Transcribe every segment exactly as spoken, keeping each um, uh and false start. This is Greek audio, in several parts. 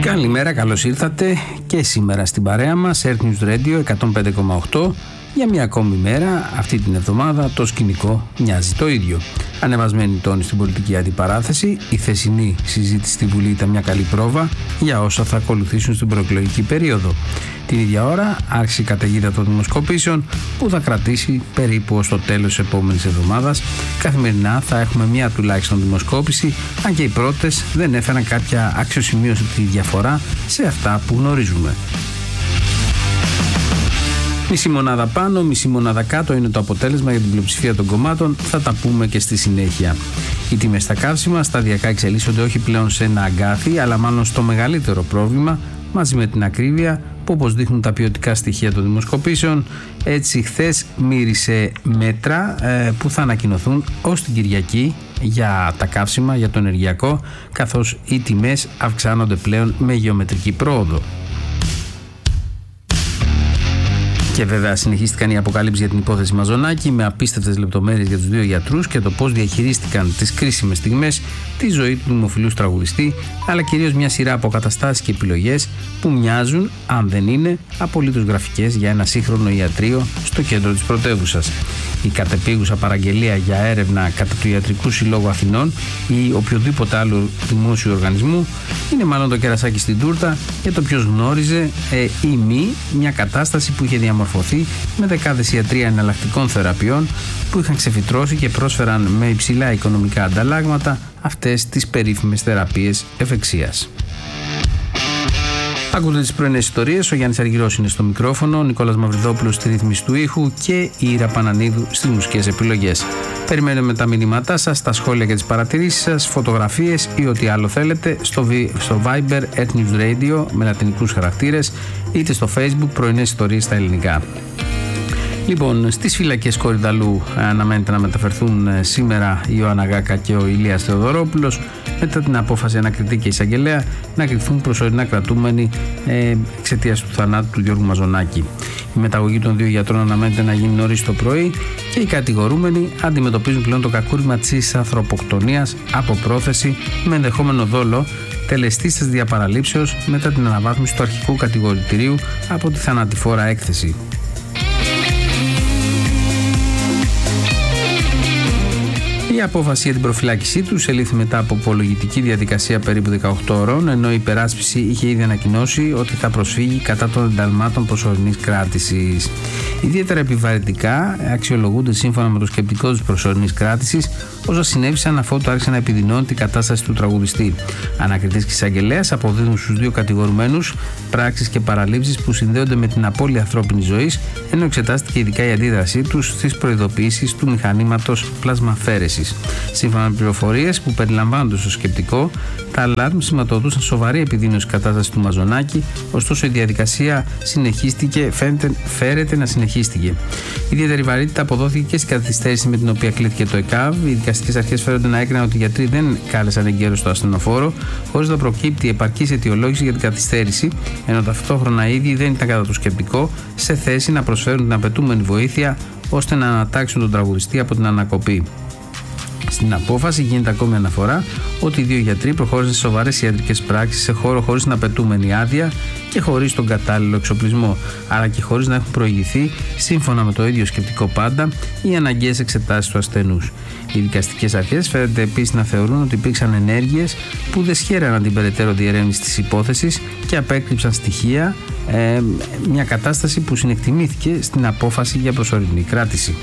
Καλημέρα, καλώς ήρθατε και σήμερα στην παρέα μας Earth News Radio εκατόν πέντε κόμμα οκτώ. Για μια ακόμη μέρα αυτή την εβδομάδα το σκηνικό μοιάζει το ίδιο. Ανεβασμένη τόνη στην πολιτική αντιπαράθεση, η χθεσινή συζήτηση στη Βουλή ήταν μια καλή πρόβα για όσα θα ακολουθήσουν στην προεκλογική περίοδο. Την ίδια ώρα άρχισε η καταιγίδα των δημοσκοπήσεων που θα κρατήσει περίπου ως το τέλος της επόμενης εβδομάδας. Καθημερινά θα έχουμε μια τουλάχιστον δημοσκόπηση, αν και οι πρώτες δεν έφεραν κάποια αξιοσημείωτη διαφορά σε αυτά που γνωρίζουμε. Μισή μονάδα πάνω, μισή μονάδα κάτω είναι το αποτέλεσμα για την πλειοψηφία των κομμάτων, θα τα πούμε και στη συνέχεια. Οι τιμές στα καύσιμα σταδιακά εξελίσσονται όχι πλέον σε ένα αγκάθι, αλλά μάλλον στο μεγαλύτερο πρόβλημα, μαζί με την ακρίβεια που, όπως δείχνουν τα ποιοτικά στοιχεία των δημοσκοπήσεων, έτσι χθες μύρισε μέτρα ε, που θα ανακοινωθούν ως την Κυριακή για τα καύσιμα, για το ενεργειακό, καθώς οι τιμές αυξάνονται πλέον με γεωμετρική πρόοδο. Και βέβαια συνεχίστηκαν οι αποκαλύψεις για την υπόθεση Μαζονάκη με απίστευτες λεπτομέρειες για τους δύο γιατρούς και το πώς διαχειρίστηκαν τις κρίσιμες στιγμές τη ζωή του δημοφιλούς τραγουδιστή, αλλά κυρίως μια σειρά από καταστάσεις και επιλογές που μοιάζουν, αν δεν είναι, απολύτως γραφικές για ένα σύγχρονο ιατρείο στο κέντρο της πρωτεύουσας. Η κατεπίγουσα παραγγελία για έρευνα κατά του Ιατρικού Συλλόγου Αθηνών ή οποιοδήποτε άλλο δημόσιο οργανισμού είναι μάλλον το κερασάκι στην τούρτα για το ποιος γνώριζε ε, ή μη μια κατάσταση που είχε διαμορφωθεί με δεκάδες ιατρία εναλλακτικών θεραπείων που είχαν ξεφυτρώσει και πρόσφεραν με υψηλά οικονομικά ανταλλάγματα αυτές τις περίφημες θεραπείες ευεξίας. Ακούτε τις πρωινές ιστορίες, ο Γιάννης Αργυρός είναι στο μικρόφωνο, ο Νικόλας Μαυριδόπουλος στη ρύθμιση του ήχου και η Ήρα Πανανίδου στις μουσικές επιλογές. Περιμένουμε τα μηνύματά σας, τα σχόλια και τις παρατηρήσεις σας, φωτογραφίες ή ό,τι άλλο θέλετε στο, στο Viber Earth News Radio με λατινικούς χαρακτήρες, είτε στο Facebook πρωινές ιστορίες στα ελληνικά. Λοιπόν, στις φυλακές Κορυδαλού αναμένεται να μεταφερθούν σήμερα η Ιωάννα Γάκα και ο Ηλίας Θεοδωρόπουλος μετά την απόφαση ανακριτή και εισαγγελέα να κρυφθούν προσωρινά κρατούμενοι ε, εξαιτίας του θανάτου του Γιώργου Μαζονάκη. Η μεταγωγή των δύο γιατρών αναμένεται να γίνει νωρίς το πρωί και οι κατηγορούμενοι αντιμετωπίζουν πλέον το κακούρημα της ανθρωποκτονίας από πρόθεση με ενδεχόμενο δόλο τελεστής της διαπαραλήψεως μετά την αναβάθμιση του αρχικού κατηγορητηρίου από τη θανατηφόρα έκθεση. Η απόφαση για την προφυλάκησή του ελήφθη μετά από απολογητική διαδικασία περίπου δεκαοκτώ ώρων, ενώ η υπεράσπιση είχε ήδη ανακοινώσει ότι θα προσφύγει κατά των ενταλμάτων προσωρινής κράτησης. Ιδιαίτερα επιβαρυντικά αξιολογούνται σύμφωνα με το σκεπτικό της προσωρινής κράτησης όσα συνέβησαν αφότου άρχισε να επιδεινώνει την κατάσταση του τραγουδιστή. Ανακριτής και εισαγγελέας αποδίδουν στους δύο κατηγορουμένους πράξεις και παραλήψεις που συνδέονται με την απώλεια ανθρώπινης ζωής, ενώ εξετάστηκε ειδικά η αντίδρασή τους στις προειδοποιήσεις του μηχανήματος πλασμαφέρεσης. Σύμφωνα με πληροφορίες που περιλαμβάνονται στο σκεπτικό, τα αλάρμ σηματοδοτούσαν σοβαρή επιδείνωση κατάσταση του Μαζονάκη, ωστόσο η διαδικασία συνεχίστηκε, φαίνεται, φέρεται να συνεχίστηκε. Ιδιαίτερη βαρύτητα αποδόθηκε και στην καθυστέρηση με την οποία κλήθηκε το ΕΚΑΒ. Οι δικαστικές αρχές φέρονται να έκριναν ότι οι γιατροί δεν κάλεσαν εγκαίρως το ασθενοφόρο, χωρίς να προκύπτει επαρκής αιτιολόγηση για την καθυστέρηση, ενώ ταυτόχρονα οι ίδιοι δεν ήταν κατά το σκεπτικό σε θέση να προσφέρουν την απαιτούμενη βοήθεια ώστε να ανατάξουν τον τραγουδιστή από την ανακοπή. Στην απόφαση γίνεται ακόμη αναφορά ότι οι δύο γιατροί προχώρησαν σε σοβαρές ιατρικές πράξεις σε χώρο χωρίς την απαιτούμενη άδεια και χωρίς τον κατάλληλο εξοπλισμό, αλλά και χωρίς να έχουν προηγηθεί, σύμφωνα με το ίδιο σκεπτικό πάντα, οι αναγκαίες εξετάσεις του ασθενούς. Οι δικαστικές αρχές φαίνεται επίσης να θεωρούν ότι υπήρξαν ενέργειες που δεν σχέραναν την περαιτέρω διερεύνηση της υπόθεσης και απέκρυψαν στοιχεία, ε, μια κατάσταση που συνεκτιμήθηκε στην απόφαση για προσωρινή κράτηση.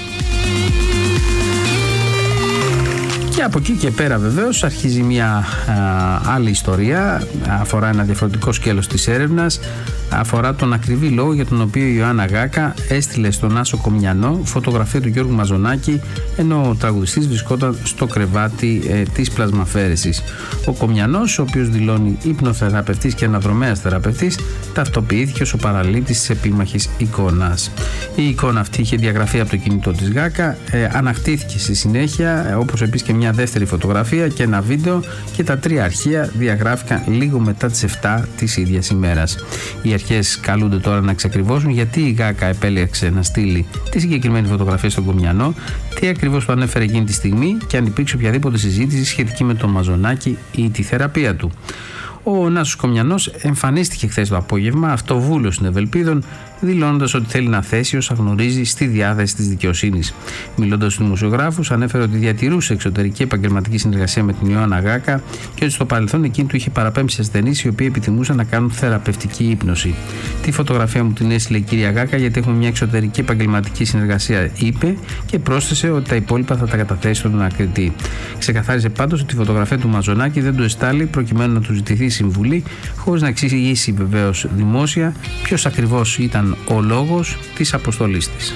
Και από εκεί και πέρα βεβαίως αρχίζει μια α, άλλη ιστορία, αφορά ένα διαφορετικό σκέλος της έρευνας, αφορά τον ακριβή λόγο για τον οποίο η Ιωάννα Γάκα έστειλε στον Άσο Κομιανό φωτογραφία του Γιώργου Μαζονάκη ενώ ο τραγουδιστής βρισκόταν στο κρεβάτι ε, της πλασμαφέρεσης. Ο Κομιανός, ο οποίος δηλώνει ύπνοθεραπευτής και αναδρομέας θεραπευτής, ταυτοποιήθηκε ως ο παραλήπτης της επίμαχης εικόνας. Η εικόνα αυτή είχε διαγραφεί από το κινητό της Γάκα, ε, ανακτήθηκε στη συνέχεια, ε, όπως επίσης και μια δεύτερη φωτογραφία και ένα βίντεο, και τα τρία αρχεία διαγράφηκαν λίγο μετά τις επτά της ίδιας ημέρας. Οι αρχές καλούνται τώρα να εξακριβώσουν γιατί η Γάκα επέλεξε να στείλει τη συγκεκριμένη φωτογραφία στον Κομιανό, τι ακριβώς του ανέφερε εκείνη τη στιγμή και αν υπήρξε οποιαδήποτε συζήτηση σχετική με τον Μαζονάκη ή τη θεραπεία του. Ο Νάσος Κομιανός εμφανίστηκε χθες το απόγευμα αυτοβούλος στην Ευελπίδων, δηλώνοντας ότι θέλει να θέσει όσα γνωρίζει στη διάθεση της δικαιοσύνης. Μιλώντας στους δημοσιογράφους, ανέφερε ότι διατηρούσε εξωτερική επαγγελματική συνεργασία με την Ιωάννα Γάκα και ότι στο παρελθόν εκείνη του είχε παραπέμψει ασθενείς οι οποίοι επιθυμούσαν να κάνουν θεραπευτική ύπνωση. Τη φωτογραφία μου την έστειλε η κυρία Γάκα γιατί έχουμε μια εξωτερική επαγγελματική συνεργασία, είπε, και πρόσθεσε ότι τα υπόλοιπα θα τα καταθέσει στον ανακριτή. Ξεκαθάρισε πάντως ότι η φωτογραφία του Μαζονάκη δεν του εστάλει προκειμένου να του ζητηθεί συμβουλή, χωρίς να εξηγήσει βεβαίως δημόσια ποιος ακριβώς ήταν ο λόγος της αποστολής της.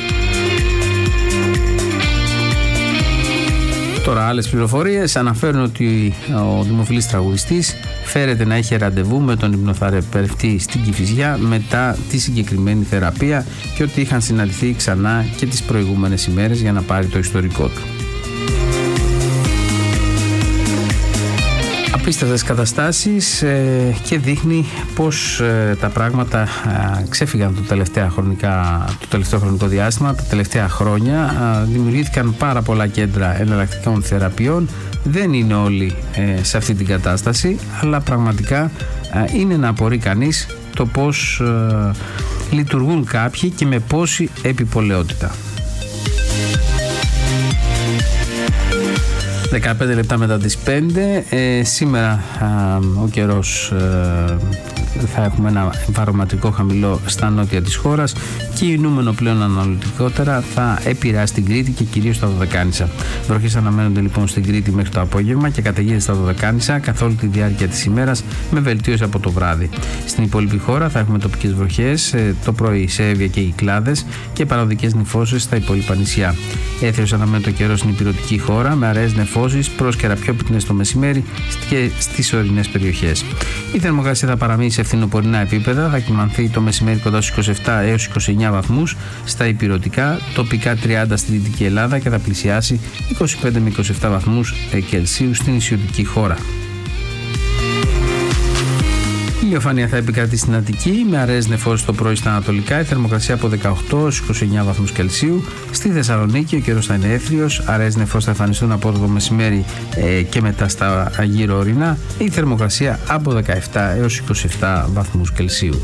Τώρα άλλες πληροφορίες αναφέρουν ότι ο δημοφιλής τραγουδιστής φέρεται να είχε ραντεβού με τον υπνοθεραπευτή στην Κηφισιά μετά τη συγκεκριμένη θεραπεία και ότι είχαν συναντηθεί ξανά και τις προηγούμενες ημέρες για να πάρει το ιστορικό του. Απίστευτες καταστάσεις ε, και δείχνει πως ε, τα πράγματα ε, ξέφυγαν το, τελευταία χρονικά, το τελευταίο χρονικό διάστημα, τα τελευταία χρόνια. Ε, δημιουργήθηκαν πάρα πολλά κέντρα εναλλακτικών θεραπείων. Δεν είναι όλοι ε, σε αυτή την κατάσταση, αλλά πραγματικά ε, είναι να απορεί κανείς το πως ε, λειτουργούν κάποιοι και με πόση επιπολαιότητα. δεκαπέντε λεπτά μετά τις πέντε, ε, σήμερα α, ο καιρός ε, θα έχουμε ένα βαρομετρικό χαμηλό στα νότια της χώρας, κινούμενο πλέον αναλυτικότερα θα επηρεάσει την Κρήτη και κυρίως τα Δωδεκάνησα. Βροχές αναμένονται λοιπόν στην Κρήτη μέχρι το απόγευμα και καταιγίδες στα Δωδεκάνησα καθ' όλη τη διάρκεια της ημέρας, με βελτίωση από το βράδυ. Στην υπόλοιπη χώρα θα έχουμε τοπικές βροχές ε, το πρωί σε Εύβοια και Κυκλάδες και παραδικές νυφώσεις στα υπόλοιπα νησιά. Έθριος αναμένεται ο καιρός στην υπηρετική χώρα με αραιές νεφώσεις, πρόσκαιρα πιο πυκνές το μεσημέρι και στις ορεινές περιοχές. Η θερμοκρασία θα παραμείνει σε φθινοπορεινά επίπεδα, θα κυμανθεί το μεσημέρι κοντά στους είκοσι επτά έως είκοσι εννέα βαθμούς στα υπηρετικά, τοπικά τριάντα στη Δυτική Ελλάδα και θα πλησιάσει είκοσι πέντε με είκοσι επτά βαθμούς Κελσίου στην νησιωτική χώρα. Η ηλιοφανία θα επικρατεί στην Αττική με αραιές νεφώσεις το πρωί στα ανατολικά, η θερμοκρασία από δεκαοκτώ έως είκοσι εννέα βαθμούς Κελσίου. Στη Θεσσαλονίκη ο καιρός θα είναι έθριος, αραιές νεφώσεις θα εμφανιστούν από το μεσημέρι ε, και μετά στα γύρω ορεινά, η θερμοκρασία από δεκαεπτά έως είκοσι επτά βαθμούς Κελσίου.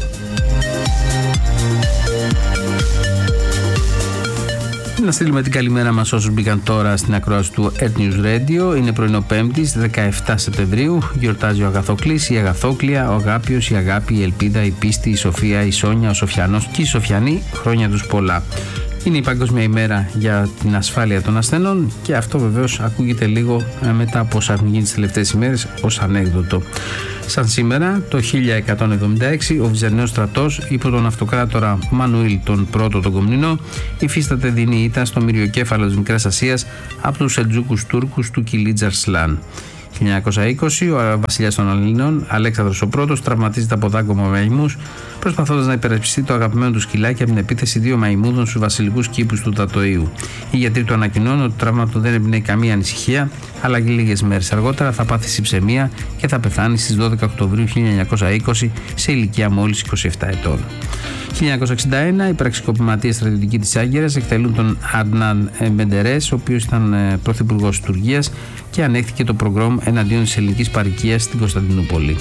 Να στείλουμε την καλημέρα μας όσους μπήκαν τώρα στην ακρόαση του Earth News Radio. Είναι πρωινό Πέμπτης, δεκαεπτά Σεπτεμβρίου. Γιορτάζει ο Αγαθόκλης, η Αγαθόκλια, ο Αγάπιος, η Αγάπη, η Ελπίδα, η Πίστη, η Σοφία, η Σόνια, ο Σοφιανός και η Σοφιανή. Χρόνια τους πολλά. Είναι η Παγκόσμια ημέρα για την ασφάλεια των ασθενών και αυτό βεβαίως ακούγεται λίγο μετά από όσα έχουν γίνει τις τελευταίες ημέρες ως ανέκδοτο. Σαν σήμερα, το χίλια εκατόν εβδομήντα έξι, ο Βυζαντινός στρατός υπό τον αυτοκράτορα Μανουήλ τον πρώτο τον Κομνηνό υφίσταται δεινή ήττα στο μυριοκέφαλο της Μικράς Ασίας από τους Σελτζούκους Τούρκους του Κιλίτζ Αρσλάν. χίλια εννιακόσια είκοσι, ο βασιλιάς των Ελλήνων, Αλέξανδρος ο Πρώτος, τραυματίζεται από δάγκωμα μαϊμούς, προσπαθώντας να υπερασπιστεί το αγαπημένο του σκυλάκι από την επίθεση δύο μαϊμούδων στους βασιλικούς κήπους του Τατοΐου. Οι γιατροί του ανακοινώνουν ότι το τραύμα του δεν εμπνέει καμία ανησυχία, αλλά και λίγες μέρες αργότερα θα πάθει συψαιμία και θα πεθάνει στις δώδεκα Οκτωβρίου χίλια εννιακόσια είκοσι σε ηλικία μόλις είκοσι επτά ετών. χίλια εννιακόσια εξήντα ένα, οι πραξικοπηματίες στρατιωτικοί της Άγκυρας εκτελούν τον Αντνάν Μπεντερές, ο οποίος ήταν πρωθυπουργός της Τουρκίας και ανέχθηκε το προγκρόμ εναντίον της ελληνικής παροικίας στην Κωνσταντινούπολη.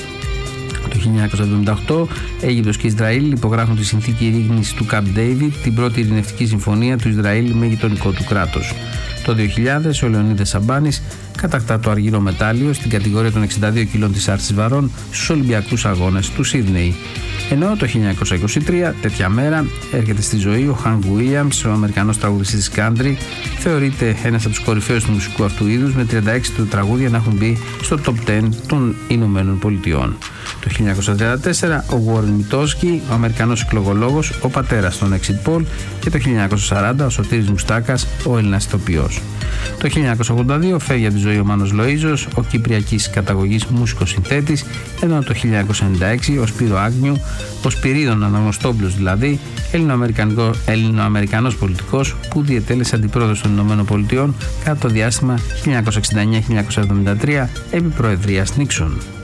Το χίλια εννιακόσια εβδομήντα οκτώ, Αίγυπτος και Ισραήλ υπογράφουν τη συνθήκη ειρήνης του Camp David, την πρώτη ειρηνευτική συμφωνία του Ισραήλ με γειτονικό του κράτος. Το δύο χιλιάδες, ο Λεωνίδας Σαμπάνης κατακτά το αργύρο μετάλλιο στην κατηγορία των εξήντα δύο κιλών της άρσης βαρών στους Ολυμπιακούς Αγώνες του Σίδνεϊ. Ενώ το χίλια εννιακόσια είκοσι τρία, τέτοια μέρα, έρχεται στη ζωή ο Χανκ Βίλιαμς, ο Αμερικανός τραγουδιστής country, θεωρείται ένας από τους κορυφαίους του μουσικού αυτού είδους, με τριάντα έξι του τραγούδια να έχουν μπει στο top δέκα των Ηνωμένων Πολιτειών. Το χίλια εννιακόσια τριάντα τέσσερα, ο Βόρεν Μητόσκι, ο Αμερικανός εκλογολόγος, ο πατέρας των Exit Poll, και το χίλια εννιακόσια σαράντα, ο Σωτήρης Μουστάκας, ο Έλληνας ηθοποιός. Το χίλια εννιακόσια ογδόντα δύο φεύγει από τη ζωή ο Μάνος Λοΐζος, ο κυπριακής καταγωγής μουσικός συνθέτης, ενώ το χίλια εννιακόσια ενενήντα έξι ο Σπύρο Άγνιου, ο Σπυρίδων Αναγνωστόπουλος δηλαδή, Έλληνο-Αμερικανός πολιτικός που διετέλεσε αντιπρόεδρος των Ηνωμένων Πολιτειών κατά το διάστημα χίλια εννιακόσια εξήντα εννέα με χίλια εννιακόσια εβδομήντα τρία επί προεδρίας Νίξον.